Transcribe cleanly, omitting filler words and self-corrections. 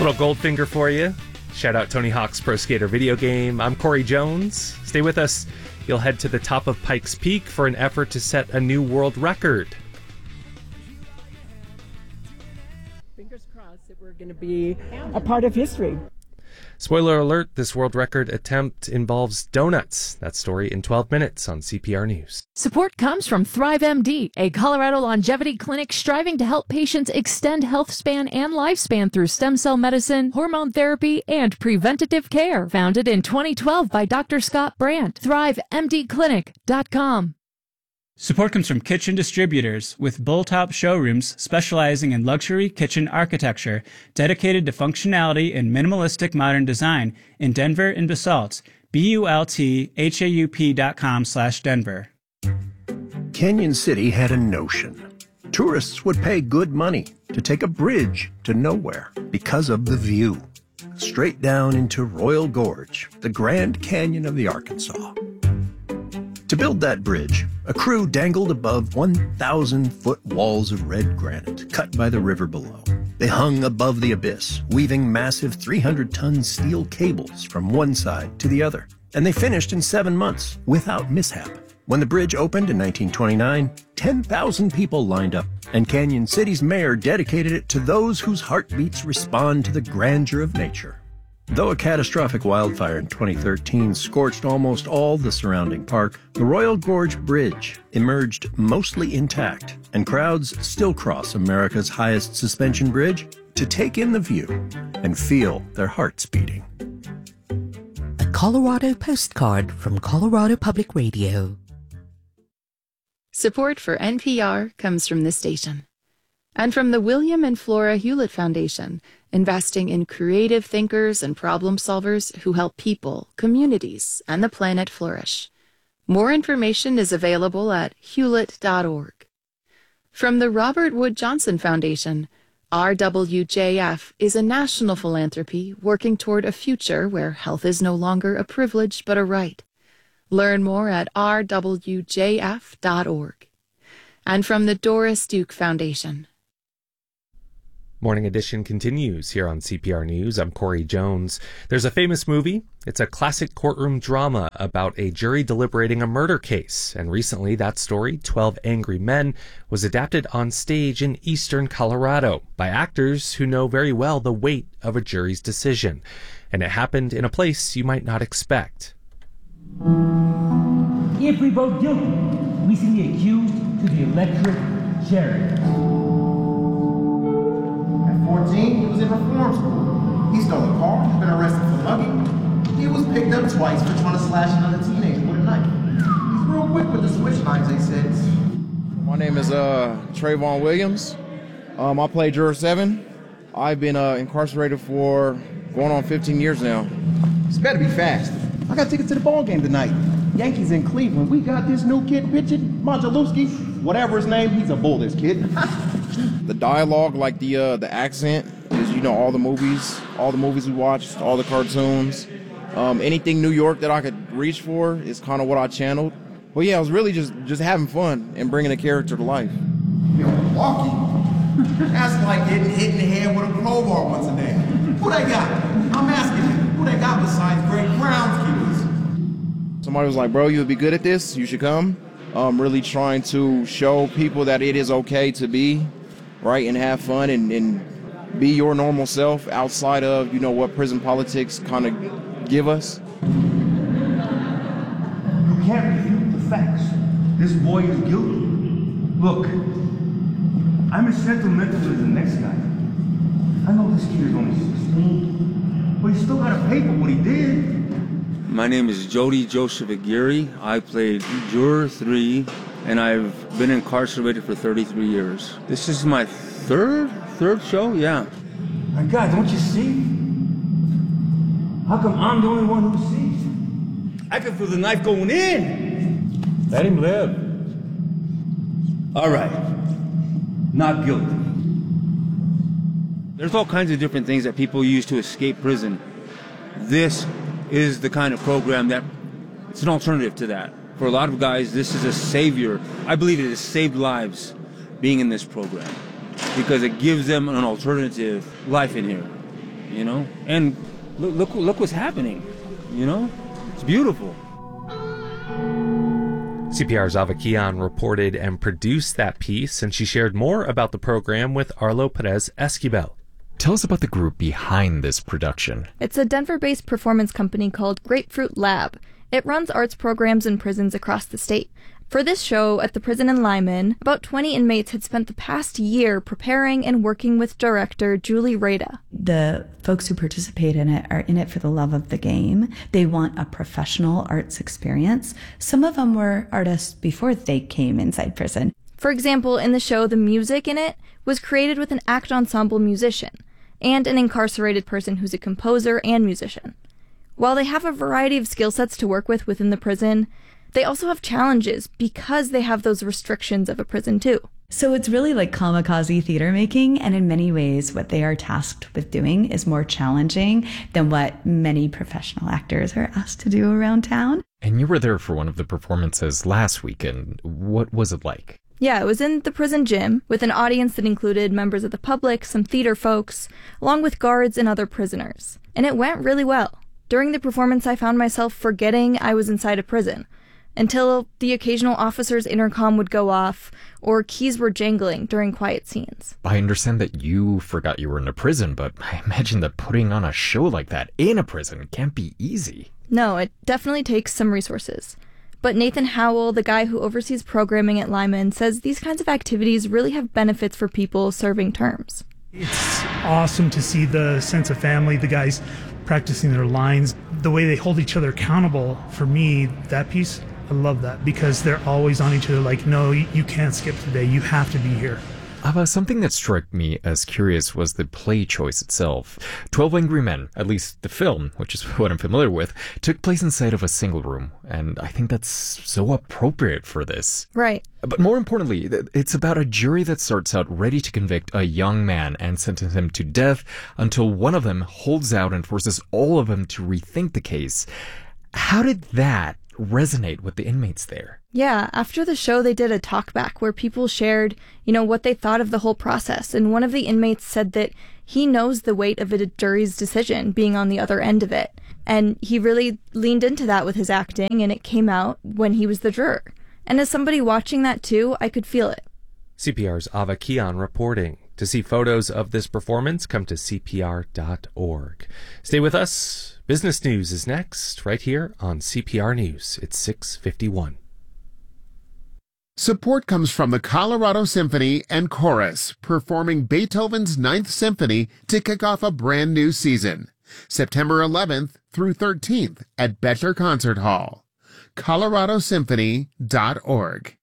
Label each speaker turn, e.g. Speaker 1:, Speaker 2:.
Speaker 1: Little Goldfinger for you. Shout out Tony Hawk's Pro Skater video game. I'm Corey Jones. Stay with us. You'll head to the top of Pikes Peak for an effort to set a new world record.
Speaker 2: Fingers crossed that we're going to be a part of history.
Speaker 1: Spoiler alert, this world record attempt involves donuts. That story in 12 minutes on CPR News.
Speaker 3: Support comes from ThriveMD, a Colorado longevity clinic striving to help patients extend health span and lifespan through stem cell medicine, hormone therapy, and preventative care. Founded in 2012 by Dr. Scott Brandt. ThriveMDclinic.com.
Speaker 4: Support comes from Kitchen Distributors, with Bulltop showrooms specializing in luxury kitchen architecture, dedicated to functionality and minimalistic modern design in Denver and Basalt. BULTHAUP.com/Denver.
Speaker 5: Canyon City had a notion. Tourists would pay good money to take a bridge to nowhere because of the view. Straight down into Royal Gorge, the Grand Canyon of the Arkansas. To build that bridge, a crew dangled above 1,000-foot walls of red granite cut by the river below. They hung above the abyss, weaving massive 300-ton steel cables from one side to the other. And they finished in 7 months without mishap. When the bridge opened in 1929, 10,000 people lined up, and Canyon City's mayor dedicated it to those whose heartbeats respond to the grandeur of nature. Though a catastrophic wildfire in 2013 scorched almost all the surrounding park, the Royal Gorge Bridge emerged mostly intact, and crowds still cross America's highest suspension bridge to take in the view and feel their hearts beating.
Speaker 6: A Colorado postcard from Colorado Public Radio.
Speaker 7: Support for NPR comes from this station and from the William and Flora Hewlett Foundation, investing in creative thinkers and problem solvers who help people, communities, and the planet flourish. More information is available at hewlett.org. From the Robert Wood Johnson Foundation, RWJF is a national philanthropy working toward a future where health is no longer a privilege but a right. Learn more at rwjf.org. And from the Doris Duke Foundation.
Speaker 1: Morning Edition continues here on CPR News. I'm Corey Jones. There's a famous movie. It's a classic courtroom drama about a jury deliberating a murder case. And recently, that story, 12 Angry Men, was adapted on stage in eastern Colorado by actors who know very well the weight of a jury's decision. And it happened in a place you might not expect.
Speaker 8: If we vote guilty, we send the accused to the electric chair.
Speaker 9: At 14, he was in reform school. He stole a car, he's been arrested for mugging. He was picked up twice for trying to slash another teenager with a knife. He's real quick with the switch knives, they said.
Speaker 10: My name is Trayvon Williams. I play Juror 7. I've been incarcerated for going on 15 years now.
Speaker 9: This better be fast. I got tickets to the ball game tonight. Yankees in Cleveland. We got this new kid pitching, Montelewski. Whatever his name, he's a bull, this kid.
Speaker 10: The dialogue, like the accent, is all the movies we watched, all the cartoons, anything New York that I could reach for is kind of what I channeled. Well, yeah, I was really just having fun and bringing a character to life.
Speaker 9: Milwaukee? That's like getting hit in the head with a crowbar once a day. Who they got? I'm asking you, who they got besides great groundskeepers?
Speaker 10: Somebody was like, bro, you would be good at this, you should come. Really trying to show people that it is okay to be right and have fun and be your normal self outside of what prison politics kind of give us.
Speaker 8: You can't refute the facts. This boy is guilty. Look, I'm as sentimental as the next guy. I know this kid is only 16, but he still got to pay for what he did.
Speaker 11: My name is Jody Joseph Aguirre. I played Juror 3, and I've been incarcerated for 33 years. This is my third show, yeah.
Speaker 8: My God, don't you see? How come I'm the only one who sees? I can feel the knife going in. Let him live. All right. Not guilty.
Speaker 11: There's all kinds of different things that people use to escape prison. This is the kind of program that it's an alternative to that. For a lot of guys, this is a savior. I believe it has saved lives being in this program because it gives them an alternative life in here. you know? And look what's happening, you know? It's beautiful.
Speaker 1: CPR's Ava Kian reported and produced that piece, and she shared more about the program with Arlo Perez Esquivel.
Speaker 12: Tell us about the group behind this production.
Speaker 13: It's a Denver-based performance company called Grapefruit Lab. It runs arts programs in prisons across the state. For this show at the prison in Lyman, about 20 inmates had spent the past year preparing and working with director Julie Rada.
Speaker 14: The folks who participate in it are in it for the love of the game. They want a professional arts experience. Some of them were artists before they came inside prison.
Speaker 13: For example, in the show, the music in it was created with an act ensemble musician and an incarcerated person who's a composer and musician. While they have a variety of skill sets to work with within the prison, they also have challenges because they have those restrictions of a prison too.
Speaker 14: So it's really like kamikaze theater making, and in many ways what they are tasked with doing is more challenging than what many professional actors are asked to do around town.
Speaker 12: And you were there for one of the performances last weekend. What was it like?
Speaker 13: Yeah, it was in the prison gym with an audience that included members of the public, some theater folks, along with guards and other prisoners. And it went really well. During the performance, I found myself forgetting I was inside a prison, until the occasional officer's intercom would go off or keys were jangling during quiet scenes.
Speaker 12: I understand that you forgot you were in a prison, but I imagine that putting on a show like that in a prison can't be easy.
Speaker 13: No, it definitely takes some resources. But Nathan Howell, the guy who oversees programming at Lyman, says these kinds of activities really have benefits for people serving terms.
Speaker 15: It's awesome to see the sense of family, the guys practicing their lines, the way they hold each other accountable. For me, that piece, I love that because they're always on each other like, no, you can't skip today. You have to be here.
Speaker 12: Something that struck me as curious was the play choice itself. 12 Angry Men, at least the film, which is what I'm familiar with, took place inside of a single room. And I think that's so appropriate for this.
Speaker 13: Right.
Speaker 12: But more importantly, it's about a jury that starts out ready to convict a young man and sentence him to death until one of them holds out and forces all of them to rethink the case. How did that resonate with the inmates there?
Speaker 13: Yeah, after the show, they did a talkback where people shared, what they thought of the whole process. And one of the inmates said that he knows the weight of a jury's decision being on the other end of it. And he really leaned into that with his acting, and it came out when he was the juror. And as somebody watching that too, I could feel it.
Speaker 1: CPR's Ava Kian reporting. To see photos of this performance, come to CPR.org. Stay with us. Business News is next, right here on CPR News. It's 6:51.
Speaker 16: Support comes from the Colorado Symphony and Chorus, performing Beethoven's Ninth Symphony to kick off a brand new season. September 11th through 13th at Bettler Concert Hall. coloradosymphony.org.